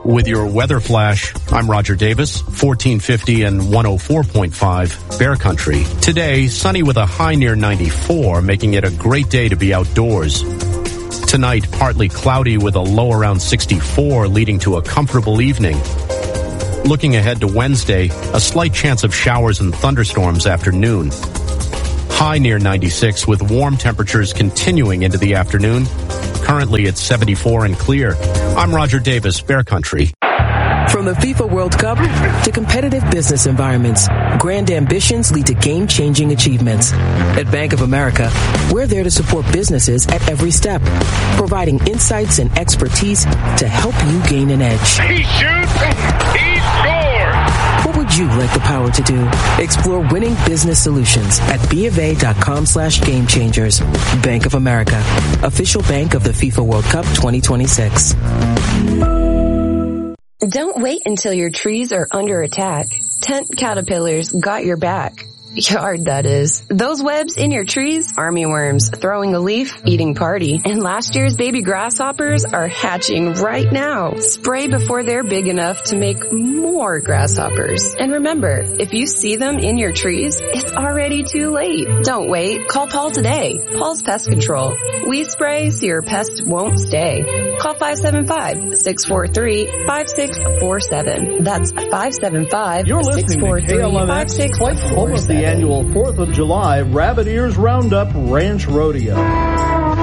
With your weather flash, I'm Roger Davis, 1450 and 104.5 Bear Country. Today, sunny with a high near 94, making it a great day to be outdoors. Tonight, partly cloudy with a low around 64, leading to a comfortable evening. Looking ahead to Wednesday, a slight chance of showers and thunderstorms after noon. High near 96 with warm temperatures continuing into the afternoon. Currently it's 74 and clear. I'm Roger Davis, Bear Country. From the FIFA World Cup to competitive business environments, grand ambitions lead to game-changing achievements. At Bank of America, we're there to support businesses at every step, providing insights and expertise to help you gain an edge. He shoots, he scores! What would you like the power to do? Explore winning business solutions at BofA.com/gamechangers. Bank of America, official bank of the FIFA World Cup 2026. Don't wait until your trees are under attack. Tent caterpillars got your back. Yard, that is. Those webs in your trees, armyworms throwing a leaf, eating party. And last year's baby grasshoppers are hatching right now. Spray before they're big enough to make more grasshoppers. And remember, if you see them in your trees, it's already too late. Don't wait. Call Paul today. Paul's Pest Control. We spray so your pest won't stay. Call 575-643-5647. That's 575-643-5647. You're listening to KLMX, home of the annual 4th of July Rabbit Ears Roundup Ranch Rodeo.